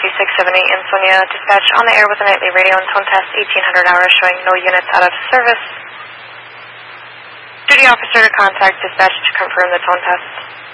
678 Ansonia. Dispatch on the air with a nightly radio and tone test, 1800 hours showing no units out of service. Duty officer to contact dispatch to confirm the tone test.